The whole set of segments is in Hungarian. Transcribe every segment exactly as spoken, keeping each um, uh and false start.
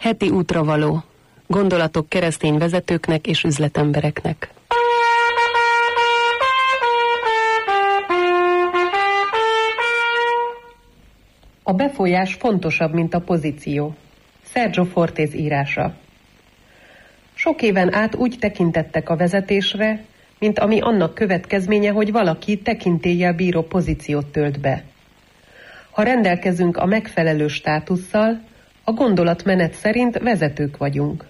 Heti útravaló. Gondolatok keresztény vezetőknek és üzletembereknek. A befolyás fontosabb, mint a pozíció. Sergio Fortés írása. Sok éven át úgy tekintettek a vezetésre, mint ami annak következménye, hogy valaki tekintéllyel bíró pozíciót tölt be. Ha rendelkezünk a megfelelő státusszal, a gondolatmenet szerint vezetők vagyunk.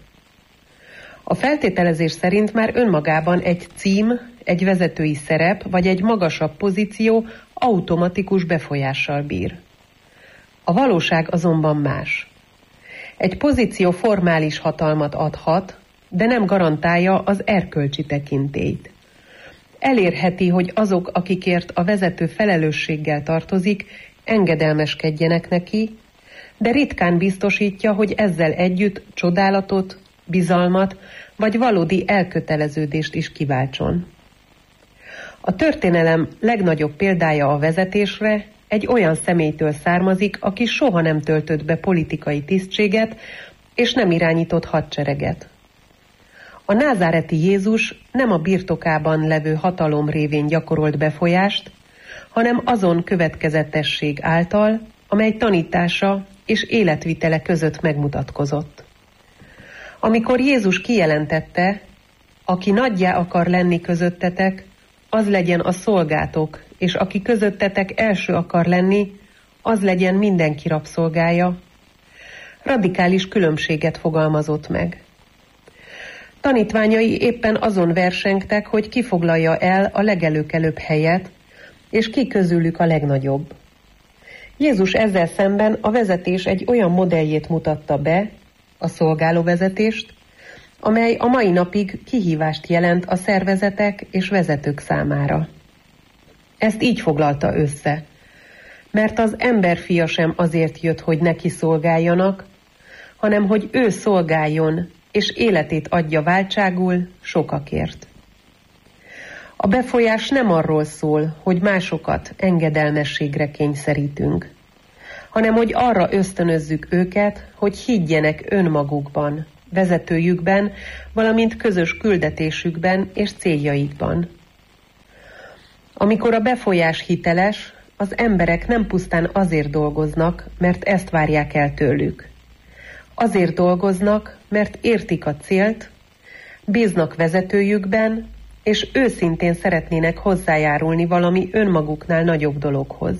A feltételezés szerint már önmagában egy cím, egy vezetői szerep vagy egy magasabb pozíció automatikus befolyással bír. A valóság azonban más. Egy pozíció formális hatalmat adhat, de nem garantálja az erkölcsi tekintélyt. Elérheti, hogy azok, akikért a vezető felelősséggel tartozik, engedelmeskedjenek neki, de ritkán biztosítja, hogy ezzel együtt csodálatot, bizalmat vagy valódi elköteleződést is kiváltson. A történelem legnagyobb példája a vezetésre egy olyan személytől származik, aki soha nem töltött be politikai tisztséget és nem irányított hadsereget. A názáreti Jézus nem a birtokában levő hatalom révén gyakorolt befolyást, hanem azon következetesség által, amely tanítása és életvitele között megmutatkozott. Amikor Jézus kijelentette, aki nagyjá akar lenni közöttetek, az legyen a szolgátok, és aki közöttetek első akar lenni, az legyen mindenki rabszolgája, radikális különbséget fogalmazott meg. Tanítványai éppen azon versengtek, hogy ki foglalja el a legelőkelőbb helyet, és ki közülük a legnagyobb. Jézus ezzel szemben a vezetés egy olyan modelljét mutatta be, a szolgálóvezetést, amely a mai napig kihívást jelent a szervezetek és vezetők számára. Ezt így foglalta össze, mert az emberfia sem azért jött, hogy neki szolgáljanak, hanem hogy ő szolgáljon, és életét adja váltságul sokakért. A befolyás nem arról szól, hogy másokat engedelmességre kényszerítünk, hanem hogy arra ösztönözzük őket, hogy higgyenek önmagukban, vezetőjükben, valamint közös küldetésükben és céljaikban. Amikor a befolyás hiteles, az emberek nem pusztán azért dolgoznak, mert ezt várják el tőlük. Azért dolgoznak, mert értik a célt, bíznak vezetőjükben, és őszintén szeretnének hozzájárulni valami önmaguknál nagyobb dologhoz.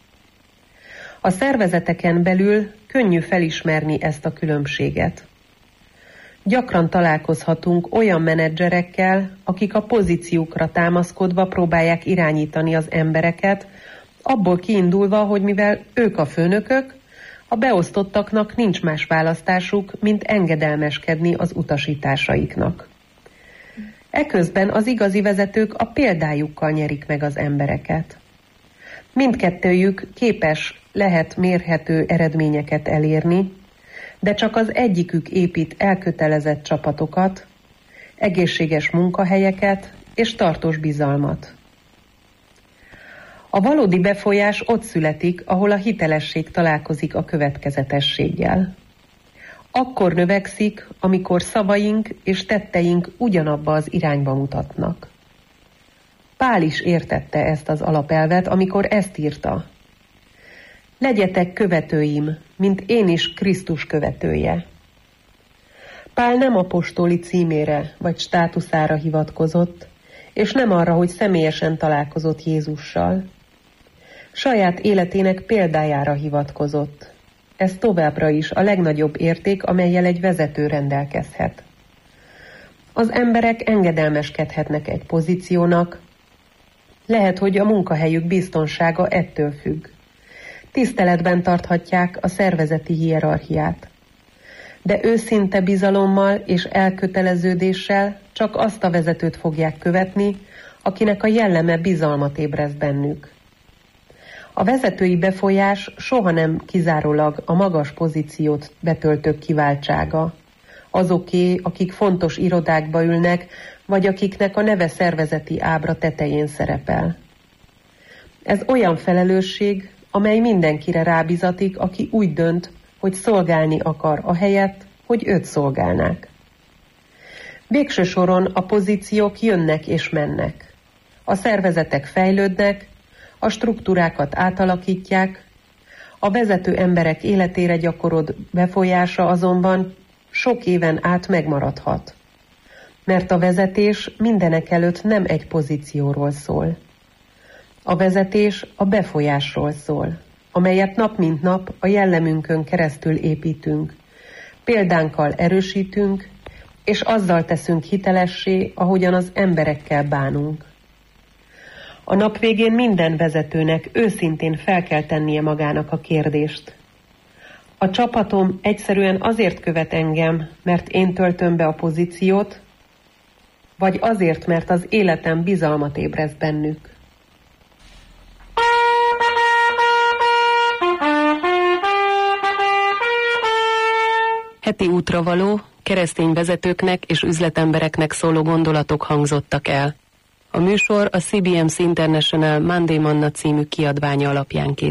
A szervezeteken belül könnyű felismerni ezt a különbséget. Gyakran találkozhatunk olyan menedzserekkel, akik a pozíciókra támaszkodva próbálják irányítani az embereket, abból kiindulva, hogy mivel ők a főnökök, a beosztottaknak nincs más választásuk, mint engedelmeskedni az utasításaiknak. Eközben az igazi vezetők a példájukkal nyerik meg az embereket. Mindkettőjük képes, lehet mérhető eredményeket elérni, de csak az egyikük épít elkötelezett csapatokat, egészséges munkahelyeket és tartós bizalmat. A valódi befolyás ott születik, ahol a hitelesség találkozik a következetességgel. Akkor növekszik, amikor szavaink és tetteink ugyanabba az irányba mutatnak. Pál is értette ezt az alapelvet, amikor ezt írta. Legyetek követőim, mint én is Krisztus követője. Pál nem apostoli címére vagy státuszára hivatkozott, és nem arra, hogy személyesen találkozott Jézussal. Saját életének példájára hivatkozott. Ez továbbra is a legnagyobb érték, amellyel egy vezető rendelkezhet. Az emberek engedelmeskedhetnek egy pozíciónak, lehet, hogy a munkahelyük biztonsága ettől függ. Tiszteletben tarthatják a szervezeti hierarchiát. De őszinte bizalommal és elköteleződéssel csak azt a vezetőt fogják követni, akinek a jelleme bizalmat ébreszt bennük. A vezetői befolyás soha nem kizárólag a magas pozíciót betöltők kiváltsága, azoké, akik fontos irodákba ülnek, vagy akiknek a neve szervezeti ábra tetején szerepel. Ez olyan felelősség, amely mindenkire rábizatik, aki úgy dönt, hogy szolgálni akar a helyet, hogy őt szolgálnák. Végső soron a pozíciók jönnek és mennek. A szervezetek fejlődnek, a struktúrákat átalakítják, a vezető emberek életére gyakorolt befolyása azonban sok éven át megmaradhat. Mert a vezetés mindenekelőtt nem egy pozícióról szól. A vezetés a befolyásról szól, amelyet nap mint nap a jellemünkön keresztül építünk, példánkkal erősítünk, és azzal teszünk hitelessé, ahogyan az emberekkel bánunk. A nap végén minden vezetőnek őszintén fel kell tennie magának a kérdést. A csapatom egyszerűen azért követ engem, mert én töltöm be a pozíciót, vagy azért, mert az életem bizalmat ébreszt bennük. Heti útravaló, keresztény vezetőknek és üzletembereknek szóló gondolatok hangzottak el. A műsor a C B M C International Monday Manna című kiadványa alapján készült.